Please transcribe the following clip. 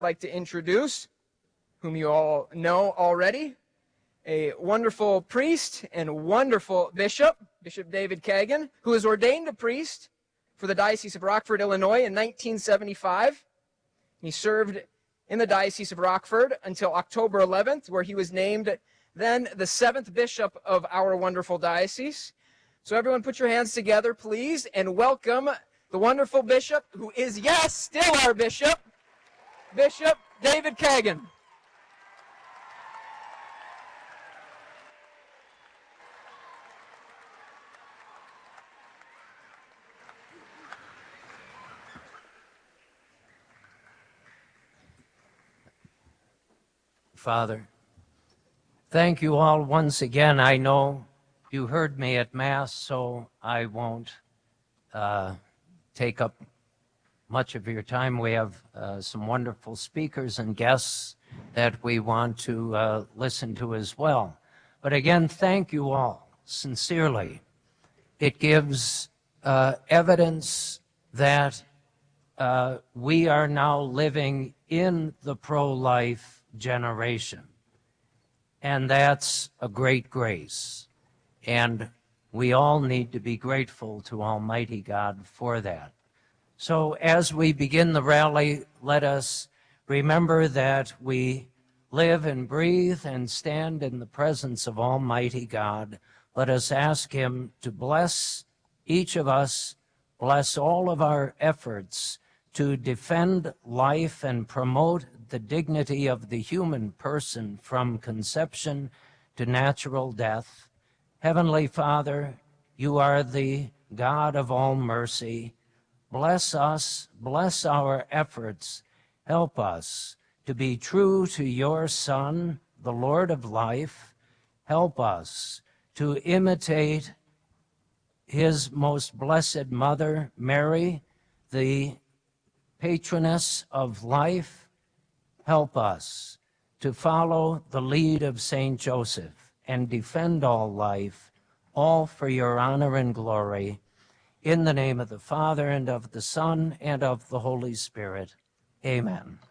I'd like to introduce, whom you all know already, a wonderful priest and wonderful bishop, Bishop David Kagan, who was ordained a priest for the Diocese of Rockford, Illinois in 1975. He served in the Diocese of Rockford until October 11th, where he was named then the 7th bishop of our wonderful diocese. So everyone put your hands together, please, and welcome the wonderful bishop, who is, yes, still our bishop, Bishop David Kagan. Father, thank you all once again. I know you heard me at Mass, so I won't take up much of your time. We have some wonderful speakers and guests that we want to listen to as well. But again, thank you all, sincerely. It gives evidence that we are now living in the pro-life generation. And that's a great grace. And we all need to be grateful to Almighty God for that. So as we begin the rally, let us remember that we live and breathe and stand in the presence of Almighty God. Let us ask Him to bless each of us, bless all of our efforts to defend life and promote the dignity of the human person from conception to natural death. Heavenly Father, you are the God of all mercy. Bless us, bless our efforts. Help us to be true to your Son, the Lord of life. Help us to imitate his most blessed mother, Mary, the patroness of life. Help us to follow the lead of Saint Joseph and defend all life, all for your honor and glory. In the name of the Father, and of the Son, and of the Holy Spirit. Amen.